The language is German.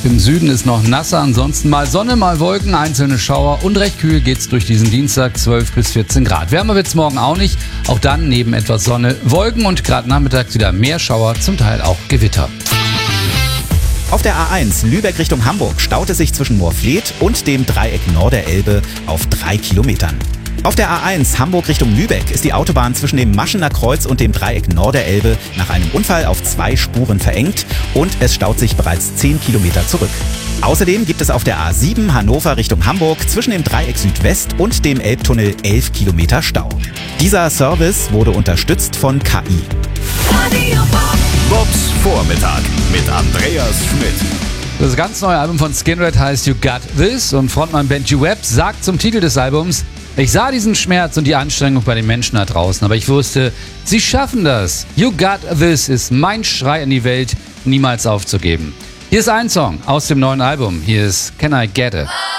Im Süden ist noch nasser, ansonsten mal Sonne, mal Wolken, einzelne Schauer und recht kühl geht's durch diesen Dienstag, 12 bis 14 Grad. Wärmer wird's morgen auch nicht, auch dann neben etwas Sonne, Wolken und gerade nachmittags wieder mehr Schauer, zum Teil auch Gewitter. Auf der A1 Lübeck Richtung Hamburg staut es sich zwischen Moorfleet und dem Dreieck Norderelbe auf 3 Kilometern. Auf der A1 Hamburg Richtung Lübeck ist die Autobahn zwischen dem Maschener Kreuz und dem Dreieck Norderelbe nach einem Unfall auf 2 Spuren verengt und es staut sich bereits 10 Kilometer zurück. Außerdem gibt es auf der A7 Hannover Richtung Hamburg zwischen dem Dreieck Südwest und dem Elbtunnel 11 Kilometer Stau. Dieser Service wurde unterstützt von KI. Bobs Vormittag mit Andreas Schmidt. Das ganz neue Album von Skin Red heißt You Got This und Frontmann Benji Webb sagt zum Titel des Albums: Ich sah diesen Schmerz und die Anstrengung bei den Menschen da draußen, aber ich wusste, sie schaffen das. You Got This ist mein Schrei in die Welt, niemals aufzugeben. Hier ist ein Song aus dem neuen Album. Hier ist Can I Get It?